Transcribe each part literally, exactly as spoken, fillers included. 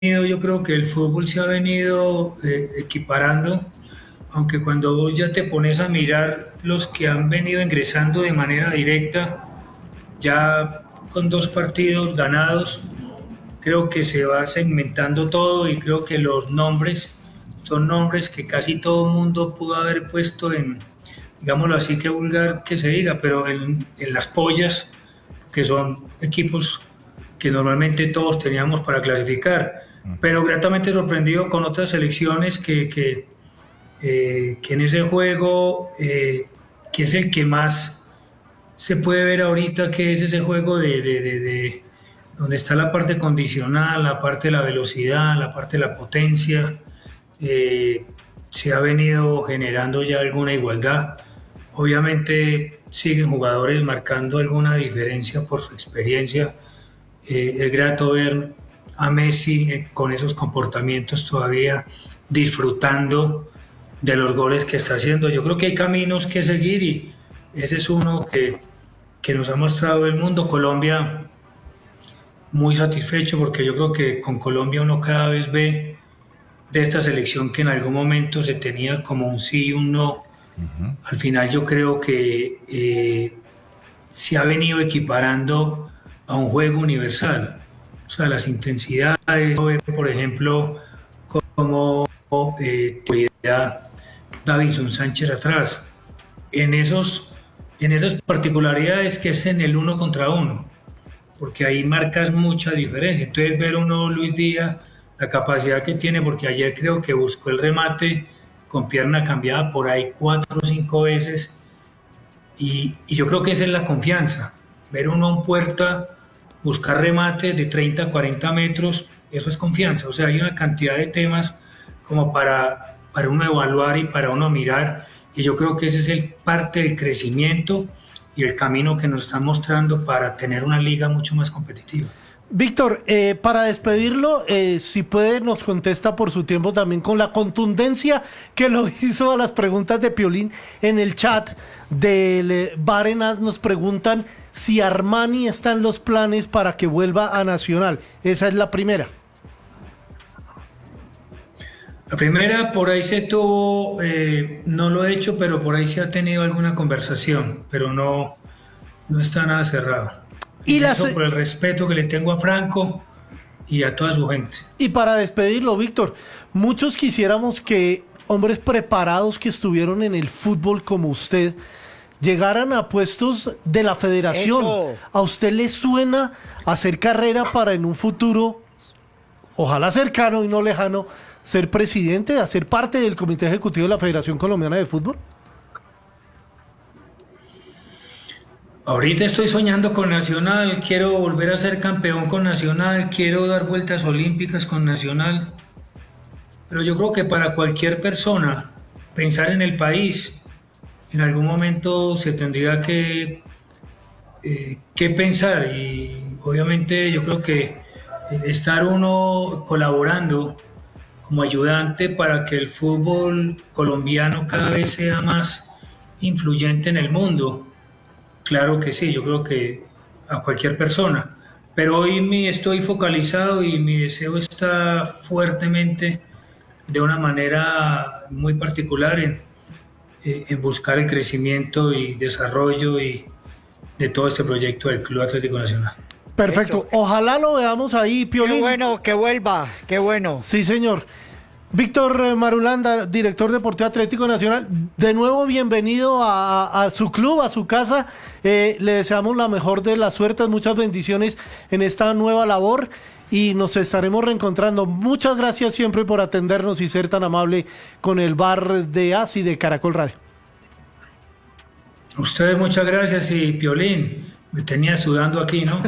yo creo que el fútbol se ha venido eh, equiparando, aunque cuando vos ya te pones a mirar los que han venido ingresando de manera directa, ya con dos partidos ganados, creo que se va segmentando todo y creo que los nombres son nombres que casi todo el mundo pudo haber puesto en, digámoslo así, que vulgar que se diga, pero en, en las pollas, que son equipos que normalmente todos teníamos para clasificar, pero gratamente sorprendido con otras selecciones que, que, eh, que en ese juego, eh, que es el que más se puede ver ahorita, que es ese juego de, de, de, de donde está la parte condicional, la parte de la velocidad, la parte de la potencia, eh, se ha venido generando ya alguna igualdad. Obviamente siguen jugadores marcando alguna diferencia por su experiencia. Eh, es grato ver a Messi eh, con esos comportamientos todavía disfrutando de los goles que está haciendo. Yo creo que hay caminos que seguir y ese es uno que, que nos ha mostrado el mundo. Colombia muy satisfecho porque yo creo que con Colombia uno cada vez ve de esta selección que en algún momento se tenía como un sí y un no. Uh-huh. Al final yo creo que eh, se ha venido equiparando a un juego universal. O sea, las intensidades, por ejemplo, como eh, Davinson Sánchez atrás, en, esos, en esas particularidades que es en el uno contra uno, porque ahí marcas mucha diferencia. Entonces ver uno Luis Díaz, la capacidad que tiene, porque ayer creo que buscó el remate con pierna cambiada por ahí cuatro o cinco veces, y, y yo creo que esa es la confianza, ver uno en puerta, buscar remates de treinta a cuarenta metros, eso es confianza. O sea, hay una cantidad de temas como para, para uno evaluar y para uno mirar, y yo creo que ese es el parte del crecimiento y el camino que nos están mostrando para tener una liga mucho más competitiva. Víctor, eh, para despedirlo, eh, si puede nos contesta por su tiempo también con la contundencia que lo hizo a las preguntas de Piolín en el chat del eh, Barenas. Nos preguntan si Armani está en los planes para que vuelva a Nacional. Esa es la primera. La primera, por ahí se tuvo, eh, no lo he hecho, pero por ahí se ha tenido alguna conversación, pero no, no está nada cerrado. Y, y eso se... por el respeto que le tengo a Franco y a toda su gente. Y para despedirlo, Víctor, muchos quisiéramos que hombres preparados que estuvieron en el fútbol como usted llegaran a puestos de la federación. Eso. ¿A usted le suena hacer carrera para en un futuro, ojalá cercano y no lejano, ser presidente, hacer parte del comité ejecutivo de la Federación Colombiana de Fútbol? Ahorita estoy soñando con Nacional, quiero volver a ser campeón con Nacional, quiero dar vueltas olímpicas con Nacional, pero yo creo que para cualquier persona pensar en el país, en algún momento se tendría que, eh, que pensar, y obviamente yo creo que estar uno colaborando como ayudante para que el fútbol colombiano cada vez sea más influyente en el mundo. Claro que sí, yo creo que a cualquier persona, pero hoy me estoy focalizado y mi deseo está fuertemente, de una manera muy particular, en, en buscar el crecimiento y desarrollo y de todo este proyecto del Club Atlético Nacional. Perfecto, eso. Ojalá lo veamos ahí, Piolín. Qué bueno, que vuelva, qué bueno. Sí, señor. Víctor Marulanda, director deportivo Atlético Nacional, de nuevo bienvenido a, a su club, a su casa. Eh, le deseamos la mejor de las suertes, muchas bendiciones en esta nueva labor y nos estaremos reencontrando. Muchas gracias siempre por atendernos y ser tan amable con el bar de A S I de Caracol Radio. A ustedes muchas gracias y Piolín. Me tenía sudando aquí, ¿no?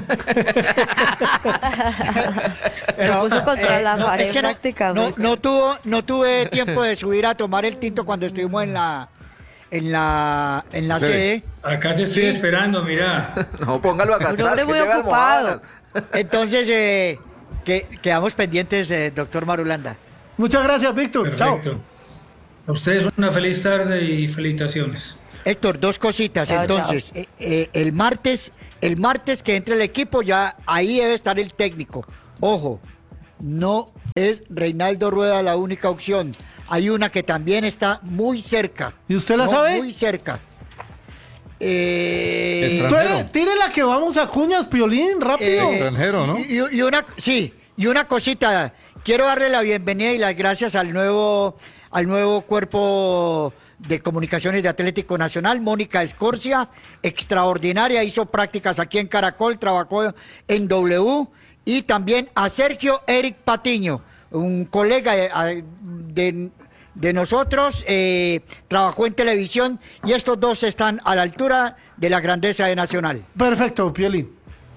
Pero, puso contra eh, la no, pared es que no, prácticamente. No, no, tuvo, no tuve tiempo de subir a tomar el tinto cuando estuvimos en la en la en la sí. sede. Acá te estoy sí. esperando, mira. No, póngalo acá. Un hombre muy ocupado. Entonces, eh, que, quedamos pendientes, eh, doctor Marulanda. Muchas gracias, Víctor. Perfecto. Chao. A ustedes una feliz tarde y felicitaciones. Héctor, dos cositas. Chao, entonces, chao. Eh, eh, el martes, el martes que entre el equipo, ya ahí debe estar el técnico. Ojo, no es Reinaldo Rueda la única opción. Hay una que también está muy cerca. ¿Y usted la no, sabe? Muy cerca. Eh, Tire, tire la que vamos a cuñas, Piolín, rápido. Eh, Extranjero, ¿no? Y, y una, sí, y una cosita. Quiero darle la bienvenida y las gracias al nuevo, al nuevo cuerpo de comunicaciones de Atlético Nacional, Mónica Escorcia, extraordinaria, hizo prácticas aquí en Caracol, trabajó en W, y también a Sergio Eric Patiño, un colega de, de, de nosotros, eh, trabajó en televisión, y estos dos están a la altura de la grandeza de Nacional. Perfecto, Piolín.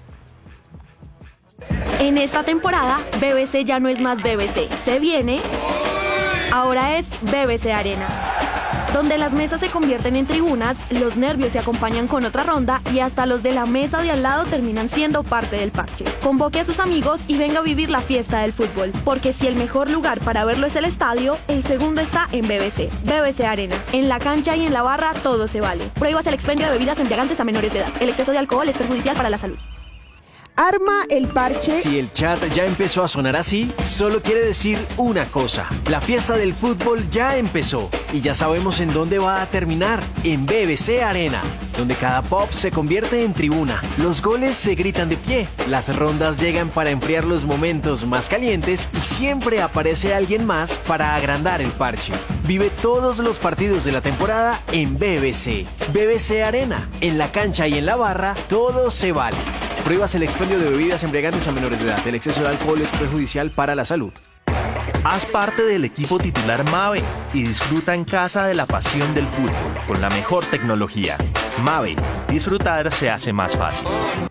En esta temporada, B B C ya no es más B B C, se viene, ahora es B B C Arena, donde las mesas se convierten en tribunas, los nervios se acompañan con otra ronda y hasta los de la mesa de al lado terminan siendo parte del parche. Convoque a sus amigos y venga a vivir la fiesta del fútbol, porque si el mejor lugar para verlo es el estadio, el segundo está en B B C. B B C Arena, en la cancha y en la barra todo se vale. Prohíbas el expendio de bebidas embriagantes a menores de edad. El exceso de alcohol es perjudicial para la salud. Arma el parche. Si el chat ya empezó a sonar así, solo quiere decir una cosa. La fiesta del fútbol ya empezó y ya sabemos en dónde va a terminar, en B B C Arena, donde cada pop se convierte en tribuna. Los goles se gritan de pie, las rondas llegan para enfriar los momentos más calientes y siempre aparece alguien más para agrandar el parche. Vive todos los partidos de la temporada en B B C. B B C Arena, en la cancha y en la barra, todo se vale. Prohíbas el expendio de bebidas embriagantes a menores de edad. El exceso de alcohol es perjudicial para la salud. Haz parte del equipo titular Mave y disfruta en casa de la pasión del fútbol con la mejor tecnología. Mave, disfrutar se hace más fácil.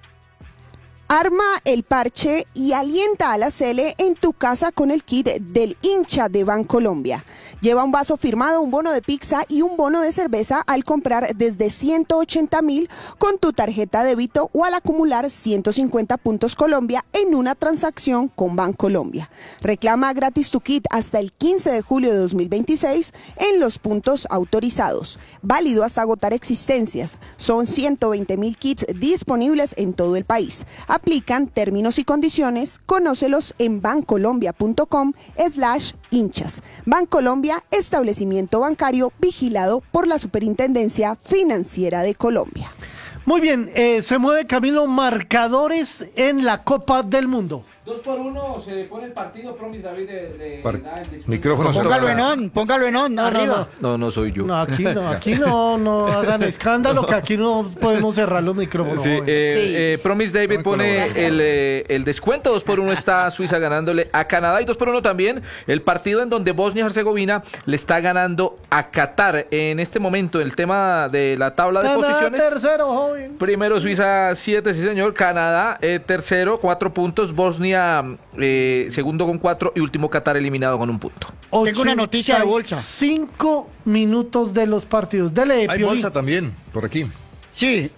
Arma el parche y alienta a la Cele en tu casa con el kit del hincha de Bancolombia. Lleva un vaso firmado, un bono de pizza y un bono de cerveza al comprar desde ciento ochenta mil con tu tarjeta de débito o al acumular ciento cincuenta puntos Colombia en una transacción con Bancolombia. Reclama gratis tu kit hasta el quince de julio de dos mil veintiséis en los puntos autorizados. Válido hasta agotar existencias. Son ciento veinte mil kits disponibles en todo el país. Aplican términos y condiciones, conócelos en bancolombia.com slash hinchas. Bancolombia, establecimiento bancario vigilado por la Superintendencia Financiera de Colombia. Muy bien, eh, se mueve Camilo, marcadores en la Copa del Mundo. Dos por uno, se pone el partido, Promis David le, le Par da el micrófono. Póngalo en on, póngalo en on, No, no, arriba. no. No, no soy yo. No, aquí no, aquí no, no hagan escándalo, que aquí no podemos cerrar los micrófonos. Sí, joven. eh, Sí. eh, Promis David pone el, eh, el descuento, dos por uno está Suiza ganándole a Canadá y dos por uno también el partido en donde Bosnia y Herzegovina le está ganando a Qatar. En este momento, el tema de la tabla de Canadá posiciones. tercero, joven. Primero Suiza siete, sí señor, Canadá eh, tercero, cuatro puntos, Bosnia eh, segundo con cuatro y último Qatar eliminado con un punto. Tengo una noticia de bolsa. Cinco minutos de los partidos. Dele, Hay Piolín. bolsa también, por aquí. Sí.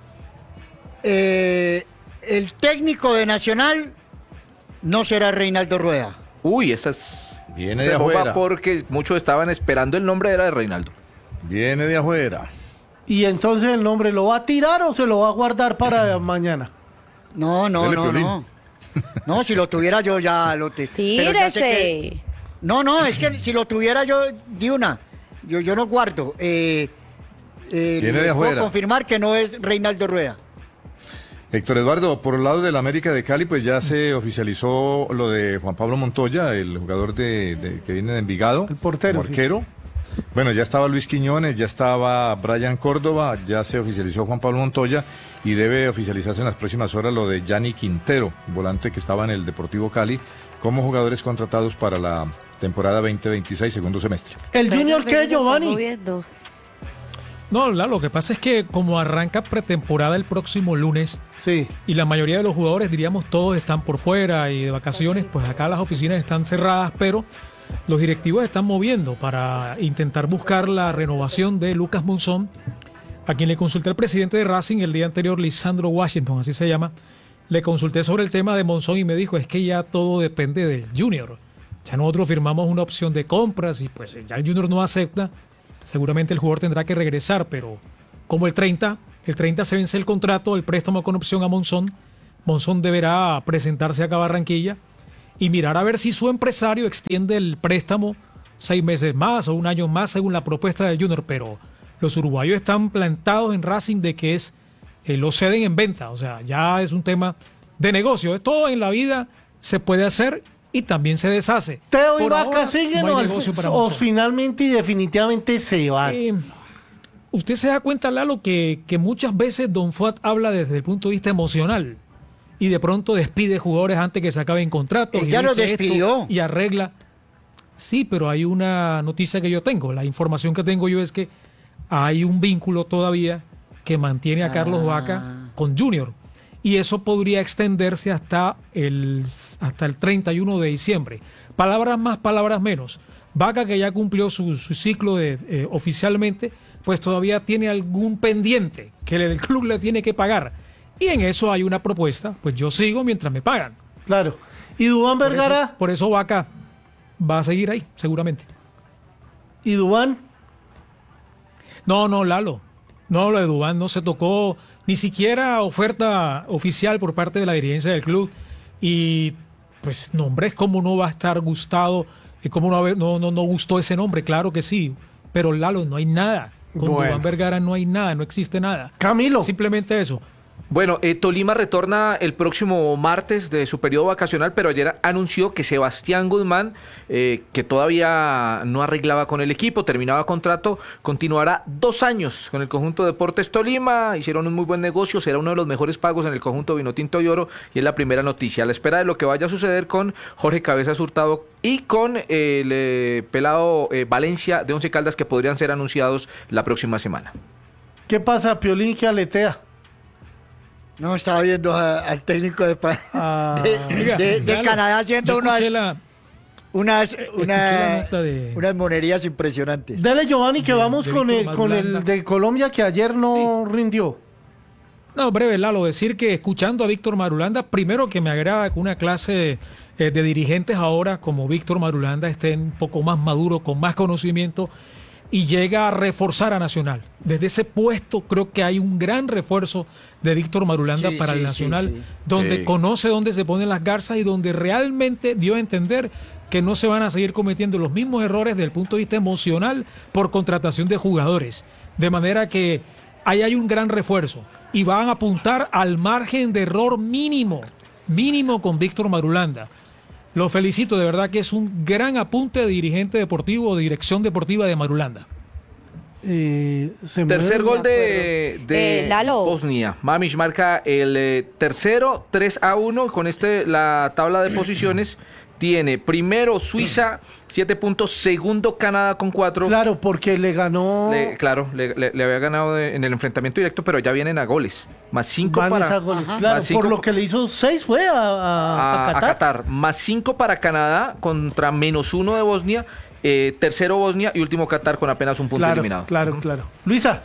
Eh, el técnico de Nacional no será Reinaldo Rueda. Uy, esa es... Viene esa de bomba afuera. porque muchos estaban esperando el nombre, era de Reinaldo. Viene de afuera. Y entonces el nombre, ¿lo va a tirar o se lo va a guardar para mañana? No, no, Dele, no, Piolín. no. No, si lo tuviera yo ya lo te... pero ya sé que- Tírese. No, no, es que si lo tuviera yo de una, yo, yo no guardo. Eh, eh, Viene de les puedo afuera. confirmar que no es Reinaldo Rueda. Héctor Eduardo, por el lado del América de Cali, pues ya se oficializó lo de Juan Pablo Montoya, el jugador de, de- que viene de Envigado. El portero, como arquero. Bueno, ya estaba Luis Quiñones, ya estaba Brian Córdoba, ya se oficializó Juan Pablo Montoya y debe oficializarse en las próximas horas lo de Yanni Quintero, volante que estaba en el Deportivo Cali, como jugadores contratados para la temporada veinte veintiséis, segundo semestre. ¿El Junior qué, Pero se está Giovanni? moviendo. No, la- lo que pasa es que como arranca pretemporada el próximo lunes Sí. y la mayoría de los jugadores, diríamos, todos están por fuera y de vacaciones, pues acá las oficinas están cerradas, pero los directivos están moviendo para intentar buscar la renovación de Lucas Monzón, a quien le consulté al presidente de Racing el día anterior, Lisandro Washington, así se llama. Le consulté sobre el tema de Monzón y me dijo, es que ya todo depende del Junior. Ya nosotros firmamos una opción de compras y pues ya el Junior no acepta. Seguramente el jugador tendrá que regresar, pero como el treinta, el treinta se vence el contrato, el préstamo con opción a Monzón, Monzón deberá presentarse acá a Barranquilla y mirar a ver si su empresario extiende el préstamo seis meses más o un año más según la propuesta del Junior, pero los uruguayos están plantados en Racing de que es eh, lo ceden en venta, o sea, ya es un tema de negocio. Todo en la vida se puede hacer y también se deshace. Teo y Por Vaca ahora, siguen no o, hay al- negocio para o Monzón. finalmente y definitivamente se van. Eh, usted se da cuenta, Lalo, que, que muchas veces Don Fuat habla desde el punto de vista emocional y de pronto despide jugadores antes que se acaben contratos. Él y ya los dice esto despidió. Y arregla. Sí, pero hay una noticia que yo tengo. La información que tengo yo es que hay un vínculo todavía que mantiene a Carlos Vaca con Junior. Y eso podría extenderse hasta el, hasta el treinta y uno de diciembre. Palabras más, palabras menos. Vaca, que ya cumplió su, su ciclo de, eh, oficialmente, pues todavía tiene algún pendiente que el club le tiene que pagar. Y en eso hay una propuesta, pues yo sigo mientras me pagan. Claro. ¿Y Dubán Por Vergara? eso, por eso Vaca va a seguir ahí, seguramente. ¿Y Dubán? No, no, Lalo. No, lo de Dubán no se tocó ni siquiera oferta oficial por parte de la dirigencia del club. Y pues nombres, ¿cómo no va a estar gustado? ¿Y cómo no, haber- no, no, no gustó ese nombre? Claro que sí. Pero Lalo, no hay nada. Con Bueno. Dubán Vergara no hay nada, no existe nada. Camilo. Simplemente eso. Bueno, eh, Tolima retorna el próximo martes de su periodo vacacional, pero ayer anunció que Sebastián Guzmán, eh, que todavía no arreglaba con el equipo, terminaba contrato, continuará dos años con el conjunto Deportes Tolima. Hicieron un muy buen negocio, será uno de los mejores pagos en el conjunto Vinotinto y Oro, y es la primera noticia. A la espera de lo que vaya a suceder con Jorge Cabezas Hurtado y con eh, el eh, pelado eh, Valencia de Once Caldas, que podrían ser anunciados la próxima semana. ¿Qué pasa, Piolín, que aletea? No, estaba viendo a- al técnico de, pa- Ah. de, Oiga, de- de Lalo, Canadá haciendo yo unas, escuché la- unas, escuché una- la nota de- unas monerías impresionantes. Dale, Giovanni, que De- vamos de con Víctor el, con el Marulanda. de Colombia que ayer no rindió. No, breve, Lalo, decir que escuchando a Víctor Marulanda, primero que me agrada que una clase eh, de dirigentes ahora como Víctor Marulanda estén un poco más maduro, con más conocimiento y llega a reforzar a Nacional. Desde ese puesto creo que hay un gran refuerzo de Víctor Marulanda Sí, para sí, el sí, Nacional, sí. donde Sí. conoce dónde se ponen las garzas y donde realmente dio a entender que no se van a seguir cometiendo los mismos errores desde el punto de vista emocional por contratación de jugadores. De manera que ahí hay un gran refuerzo y van a apuntar al margen de error mínimo, mínimo con Víctor Marulanda. Lo felicito, de verdad que es un gran apunte de dirigente deportivo o dirección deportiva de Marulanda. Eh, se Tercer mueve. gol de, de Eh, Lalo. Bosnia. Mamić marca el eh, tercero, tres a uno. Con este, la tabla de posiciones tiene primero Suiza, siete puntos. Segundo Canadá con cuatro. Claro, porque le ganó. Le- claro, le, le- le había ganado de- en el enfrentamiento directo, pero ya vienen a goles. Más cinco Van para, a goles. Ajá. Claro, Más cinco por lo pa- que le hizo seis fue a, a, a, a a Qatar. Qatar. Más cinco para Canadá contra menos uno de Bosnia. Eh, tercero Bosnia y último Qatar con apenas un punto Claro, eliminado. claro, claro. Luisa,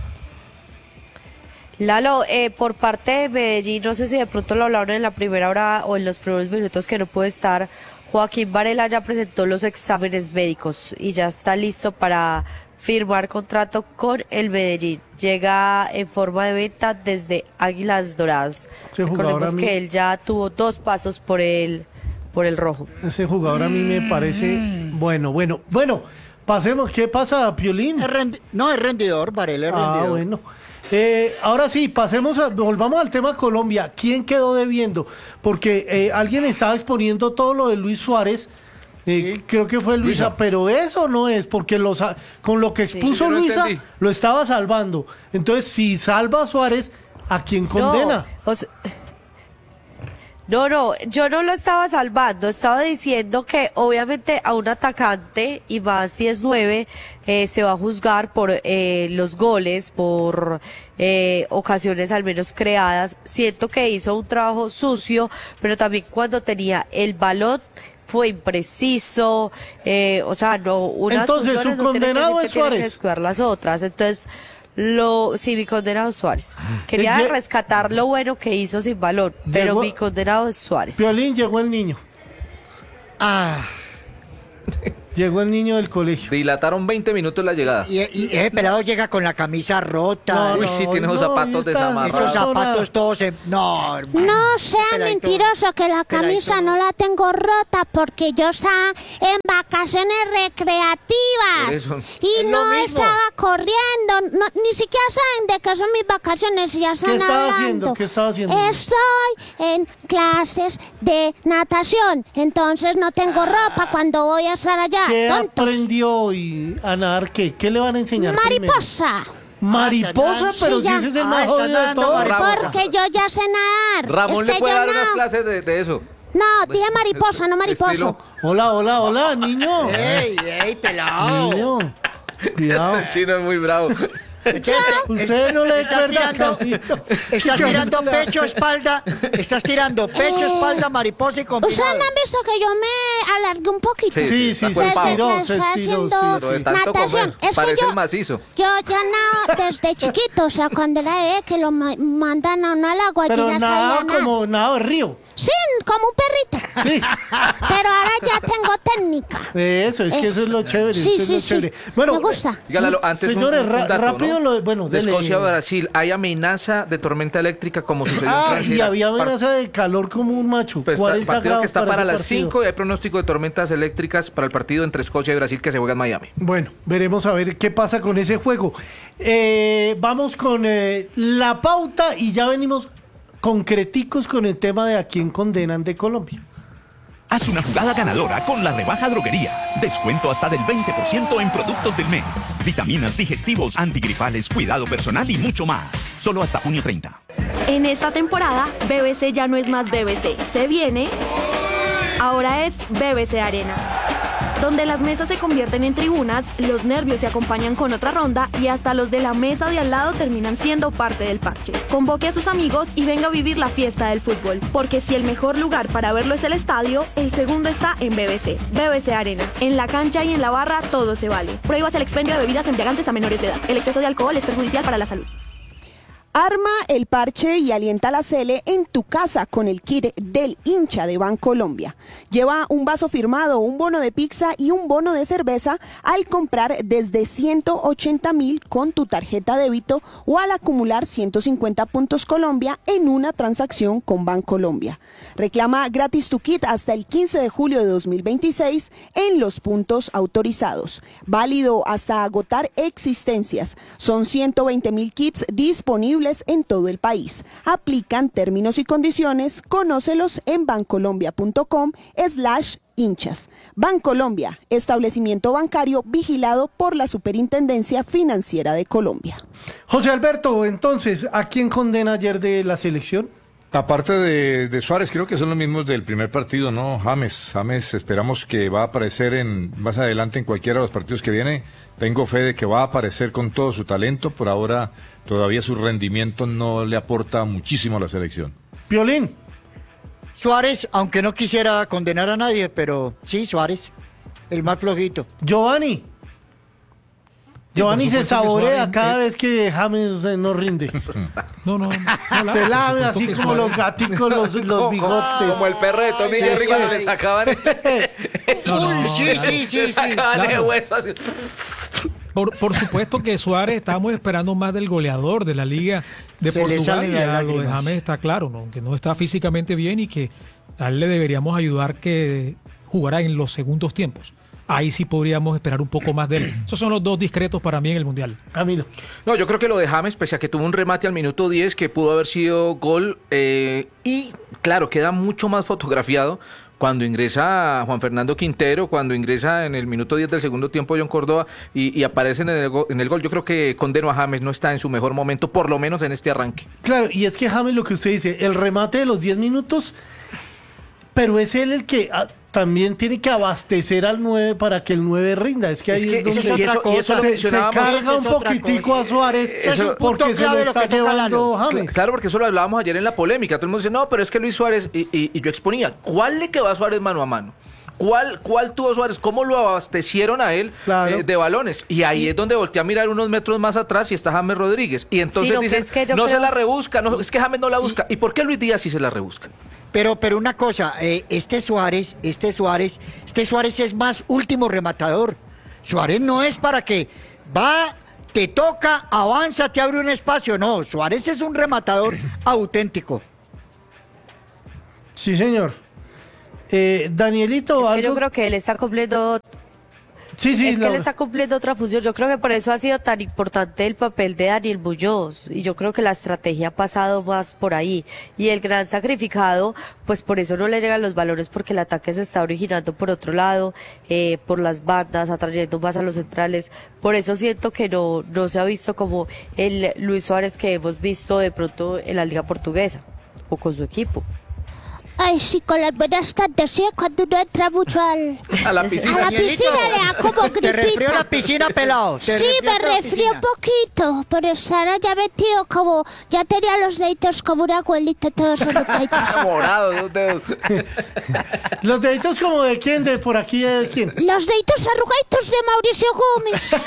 Lalo, eh, por parte de Medellín, no sé si de pronto lo hablaron en la primera hora o en los primeros minutos que no puede estar. Joaquín Varela ya presentó los exámenes médicos y ya está listo para firmar contrato con el Medellín. Llega en forma de venta desde Águilas Doradas. Ese jugador Recordemos a mí- que él ya tuvo dos pasos por el, por el rojo. ese jugador a mí me parece Mm. bueno, bueno. Bueno, pasemos. ¿Qué pasa, Piolín? Es rendi- no, es rendidor, Varela es Ah, rendidor. bueno. Eh, ahora sí, pasemos, a- volvamos al tema Colombia. ¿Quién quedó debiendo? Porque eh, alguien estaba exponiendo todo lo de Luis Suárez. Eh, Sí. Creo que fue Luisa, Luisa. pero eso no es, porque lo sa- con lo que expuso yo no Luisa, entendí. lo estaba salvando. Entonces, si salva a Suárez, ¿a quién condena? No, o sea, no, no, yo no lo estaba salvando, estaba diciendo que obviamente a un atacante, y más si es nueve, eh, se va a juzgar por eh, los goles, por eh, ocasiones al menos creadas. Siento que hizo un trabajo sucio, pero también cuando tenía el balón fue impreciso, eh, o sea, no, unas Entonces, funciones ¿su no tienen que condenado decir es que tienen que Suárez? descuidar las otras, entonces... Lo, sí, mi condenado es Suárez. Quería Lle- rescatar lo bueno que hizo sin balón, pero Llegó- mi condenado es Suárez. Piolín, llegó el niño. Ah, Llegó el niño del colegio. Dilataron veinte minutos la llegada. Y, y ese pelado llega con la camisa rota. No, Uy, sí, tiene esos no, zapatos está- desamarrados. Esos zapatos todos se... No, hermano. No sea Peladito. mentiroso que la camisa Peladito. no la tengo rota porque yo estaba en vacaciones recreativas Por eso. y Es lo no mismo. estaba corriendo, no, ni siquiera saben de qué son mis vacaciones y ya están ¿Qué estaba hablando. haciendo? ¿Qué estaba haciendo? Estoy en clases de natación, entonces no tengo ropa cuando voy a estar allá. ¿Qué Tontos. aprendió hoy a nadar? ¿Qué? ¿Qué le van a enseñar primero? Mariposa. Mariposa, Sí, pero si ya. ese es el Ah, más está jodido de nadando todo. mariposa. Porque yo ya sé nadar. Ramón es le que puede yo dar no. unas clases de, de eso. No, dije mariposa, no mariposo. Estilo- Hola, hola, hola, niño. ¡Ey, ey, pelado! Niño. Cuidado. El chino es muy bravo. Entonces, Usted no le estás recuerda, tirando, Camilo. estás tirando pecho, espalda, estás tirando pecho, espalda, mariposa y ¿Ustedes combinado. no han visto que yo me alargué un poquito? Sí, Sí, sí, está se cuerpado. estiró, Desde se que estoy estiró, sí. haciendo Pero de tanto natación. comer, Es que parece yo, macizo. yo ya nado desde chiquito, o sea, cuando era bebé que lo ma- mandan a uno al agua, yo Pero ya nada sabía nadar. como nada de río. Sí, como un perrito. Sí. Pero ahora ya tengo técnica. Eso, es que eso es lo chévere. Sí, eso es sí, lo sí. chévere. Bueno, Me gusta. Dígalo, antes un- señores, un, ra- dato, rápido ¿no? lo bueno, de dele. Escocia a Brasil hay amenaza de tormenta eléctrica como sucedió en Ah, Francia. y había Par- amenaza de calor como un macho. Pues, el cuarenta partido grados que está para ese las partido. cinco y hay pronóstico de tormentas eléctricas para el partido entre Escocia y Brasil que se juega en Miami. Bueno, veremos a ver qué pasa con ese juego. Eh, vamos con eh, la pauta y ya venimos concreticos con el tema de a quién condenan de Colombia. Haz una jugada ganadora con la rebaja Droguerías. Descuento hasta del veinte por ciento en productos del mes. Vitaminas, digestivos, antigripales, cuidado personal y mucho más. Solo hasta junio treinta. En esta temporada, B B C ya no es más B B C. Se viene. Ahora es B B C Arena. Donde las mesas se convierten en tribunas, los nervios se acompañan con otra ronda y hasta los de la mesa de al lado terminan siendo parte del parche. Convoque a sus amigos y venga a vivir la fiesta del fútbol, porque si el mejor lugar para verlo es el estadio, el segundo está en B B C. B B C Arena. En la cancha y en la barra todo se vale. Prohíbas el expendio de bebidas embriagantes a menores de edad. El exceso de alcohol es perjudicial para la salud. Arma el parche y alienta la Cele en tu casa con el kit del hincha de Bancolombia. Lleva un vaso firmado, un bono de pizza y un bono de cerveza al comprar desde ciento ochenta mil con tu tarjeta débito o al acumular ciento cincuenta puntos Colombia en una transacción con Bancolombia. Reclama gratis tu kit hasta el quince de julio de dos mil veintiséis en los puntos autorizados. Válido hasta agotar existencias. Son ciento veinte mil kits disponibles en todo el país. Aplican términos y condiciones. Conócelos en bancolombia.com slash hinchas. Bancolombia, establecimiento bancario vigilado por la Superintendencia Financiera de Colombia. José Alberto, entonces, ¿a quién condena ayer de la selección? Aparte de, de Suárez, creo que son los mismos del primer partido, ¿no? James, James, esperamos que va a aparecer en más adelante en cualquiera de los partidos que viene. Tengo fe de que va a aparecer con todo su talento. Por ahora, todavía su rendimiento no le aporta muchísimo a la selección. Piolín. Suárez, aunque no quisiera condenar a nadie, pero sí, Suárez, el más flojito. Giovanni. Giovanni se supuesto que saborea Suárez, cada eh. vez que James eh, no rinde. No, no. no la- Se lame por así supuesto que como Suárez- los gaticos, los, los bigotes. Como el perro de Tommy Jerry cuando le sacaban No, no, Uy, sí, claro. sí, sí, le sí. sacaban el Claro. hueso así. Por, por supuesto que Suárez estábamos esperando más del goleador de la Liga de Se le Portugal. salen Y las a lo de lágrimas. James está claro, ¿no? Que no está físicamente bien y que a él le deberíamos ayudar que jugara en los segundos tiempos. Ahí sí podríamos esperar un poco más de él. Esos son los dos discretos para mí en el Mundial. Camilo. No, yo creo que lo de James, pese a que tuvo un remate al minuto diez que pudo haber sido gol, eh, y claro, queda mucho más fotografiado cuando ingresa Juan Fernando Quintero, cuando ingresa en el minuto diez del segundo tiempo John Córdoba y, y aparecen en el, go- en el gol. Yo creo que condeno a James, no está en su mejor momento, por lo menos en este arranque. Claro, y es que James, lo que usted dice, el remate de los diez minutos, pero es él el que ah, también tiene que abastecer al nueve para que el nueve rinda. Es que ahí Es es, que- donde es que- y eso- y eso lo se, se mencionábamos. carga Esa un es otra poquitico cosa. a Suárez Ese es un punto porque se lo clave lo está que toca llevando Lalo. James. Claro, porque eso lo hablábamos ayer en la polémica. Todo el mundo dice, no, pero es que Luis Suárez, y, y- y yo exponía, ¿cuál le quedó a Suárez mano a mano? ¿Cuál, ¿Cuál tuvo Suárez? ¿Cómo lo abastecieron a él Claro. eh, de balones? Y ahí Y- es donde voltea a mirar unos metros más atrás y está James Rodríguez. Y entonces Sí, lo que dicen, es que yo no creo- se la rebusca, no, es que James no la Sí. busca. ¿Y por qué Luis Díaz sí se la rebusca? Pero, pero una cosa, eh, este Suárez, este Suárez, este Suárez es más último rematador. Suárez no es para que va, te toca, avanza, te abre un espacio. No, Suárez es un rematador auténtico. Sí, señor. Eh, Danielito, Es que algo... yo creo que él está cumpliendo Sí, sí, es que la- él está cumpliendo otra función. Yo creo que por eso ha sido tan importante el papel de Daniel Muñoz. Y yo creo que la estrategia ha pasado más por ahí. Y el gran sacrificado, pues por eso no le llegan los valores, porque el ataque se está originando por otro lado, eh, por las bandas, atrayendo más a los centrales. Por eso siento que no, no se ha visto como el Luis Suárez que hemos visto de pronto en la Liga Portuguesa o con su equipo. Ay, sí, con las buenas tardes, ¿sí? Cuando uno entra mucho al... A la piscina. A la Danielito, piscina le da como ¿Te resfrió gripita. la piscina, pelado? ¿Te Sí, me resfrió la resfrió un piscina? poquito, por estar allá metido como... Ya tenía los deditos como un abuelito todos arrugaditos. Morado, dos dedos. Los deditos como de quién, de por aquí, de quién. Los deditos arrugaditos de Mauricio Gómez.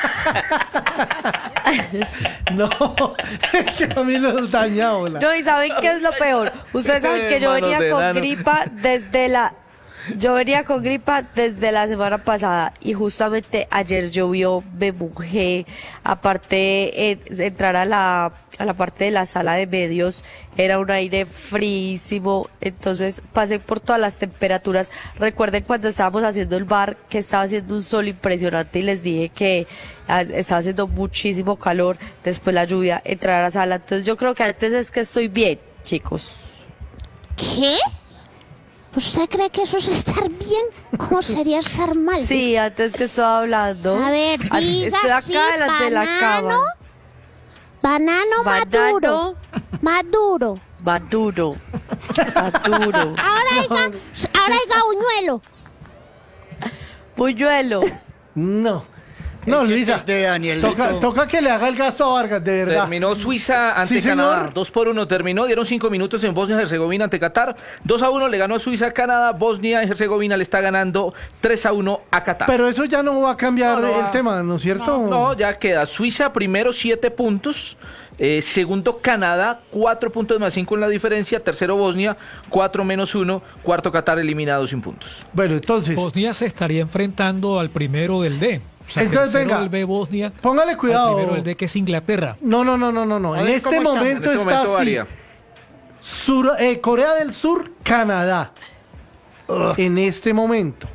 No, es que a mí los dañado. La... No, y ¿saben qué es lo peor? Ustedes saben que yo Manos venía de con enano. gripa desde la... Yo venía con gripa desde la semana pasada y justamente ayer llovió, me mojé. Aparte, eh, entrar a la, a la parte de la sala de medios era un aire fríísimo. Entonces pasé por todas las temperaturas. Recuerden cuando estábamos haciendo el bar que estaba haciendo un sol impresionante y les dije que ah, estaba haciendo muchísimo calor. Después la lluvia, entrar a la sala. Entonces yo creo que antes es que estoy bien, chicos. ¿Qué? ¿Usted cree que eso es estar bien? ¿Cómo sería estar mal? Sí, antes que estaba hablando. A ver, Ah, diga estoy acá sí, delante de la banano. cama. Banano maduro. Banano. Maduro. Maduro. Maduro. Ahora diga, ahora diga buñuelo. Buñuelo. No. No, Ese Luisa, es de Danielito. toca, toca que le haga el gasto a Vargas, de verdad. Terminó Suiza ante Sí, señor. Canadá, dos por uno terminó, dieron cinco minutos en Bosnia y Herzegovina ante Qatar, dos a uno le ganó Suiza a Canadá, Bosnia y Herzegovina le está ganando tres a uno a Qatar. Pero eso ya no va a cambiar No, no el va. tema, ¿no es cierto? No, no, ya queda Suiza primero siete puntos, eh, segundo Canadá cuatro puntos más cinco en la diferencia, tercero Bosnia cuatro menos uno, cuarto Qatar eliminado sin puntos. Bueno, entonces, Bosnia se estaría enfrentando al primero del D. O sea, Entonces, tercero venga, del B Bosnia, póngale cuidado. al primero del D que es Inglaterra. No, no, no, no, no, no. A En ver, este ¿cómo estamos? momento En este está momento así. varía. Sur- eh, Corea del Sur, Canadá. En este momento.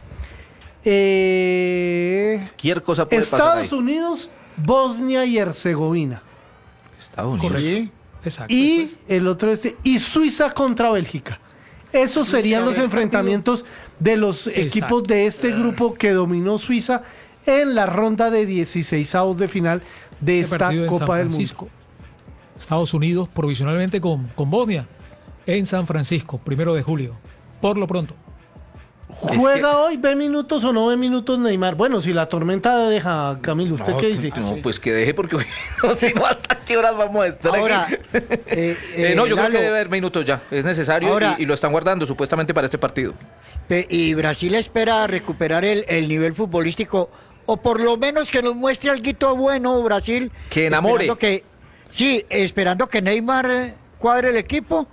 Eh, Cualquier cosa puede pasar ahí. Estados Unidos, Bosnia y Herzegovina. Estados Unidos. Sí. Exacto. Y el otro este, y Suiza contra Bélgica. Esos serían los enfrentamientos de los equipos de este grupo que dominó Suiza en la ronda de dieciseisavos de final de Ese esta partido en Copa San del Mundo. Francisco. Estados Unidos provisionalmente con, con Bosnia en San Francisco, primero de julio. Por lo pronto. ¿Juega hoy? ¿Ve minutos o no ve minutos Neymar? Bueno, si la tormenta deja, Camilo, ¿usted No, qué dice? No, pues que deje porque hoy, no, si no, ¿hasta qué horas vamos a estar Ahora, aquí? eh, Eh, eh, no, yo creo Lalo, que debe haber minutos ya, es necesario Ahora- y, y lo están guardando supuestamente para este partido. pe- y Brasil espera recuperar el, el nivel futbolístico, o por lo menos que nos muestre algo bueno Brasil. Que enamore. Esperando que, sí, esperando que Neymar eh, cuadre el equipo.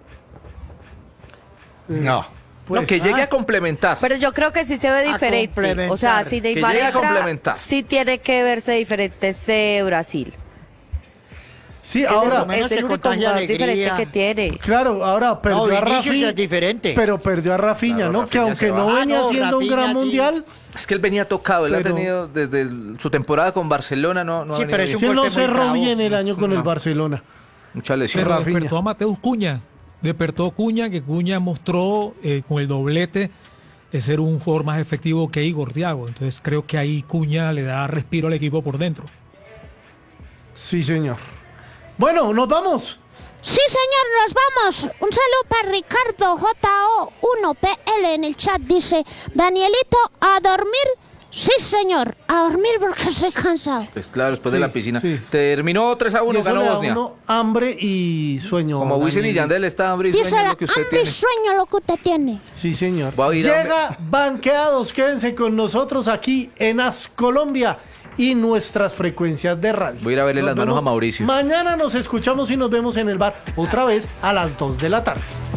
No. Pues, no, que llegue ah. a complementar. Pero yo creo que sí se ve A diferente. complementar. O sea, si Que Neymar llegue a entra, complementar. sí tiene que verse diferente este Brasil. Sí, por ahora, lo menos es el que único contagie jugador diferente alegría. que tiene. claro, ahora perdió No, a Vinicius Rafinha, es diferente. pero perdió a Rafinha, Claro, ¿no? Rafinha que aunque se no va. venía Ah, no, haciendo un Rafinha gran sí. mundial, Es que él venía tocado, él Pero- ha tenido desde el- su temporada con Barcelona, no, no ha Sí, venido pero es bien. un si él no golpe muy cerró bravo. bien el año con el No. Barcelona. Mucha lesión. Pero Rafinha. despertó a Mateus Cuña. Despertó Cuña, que Cuña mostró eh, con el doblete de ser un jugador más efectivo que Igor Thiago. Entonces creo que ahí Cuña le da respiro al equipo por dentro. Sí, señor. Bueno, nos vamos. Sí, señor, nos vamos. Un saludo para Ricardo J O uno P L en el chat. Dice, Danielito, a dormir Sí, señor, a dormir porque estoy cansado. Pues claro, después de Sí, la piscina. sí. Terminó tres a Y uno, eso ganó le da a Bosnia. uno hambre y sueño. Como Wisin y Daniel. Yandel está hambre y Dice sueño la lo que usted hambre y tiene. sueño lo que usted tiene. Sí, señor. Voy a ir a- Llega Banqueados, quédense con nosotros aquí en As Colombia y nuestras frecuencias de radio. Voy a ir a verle Nos las manos vemos- a Mauricio. Mañana nos escuchamos y nos vemos en el bar otra vez a las dos de la tarde.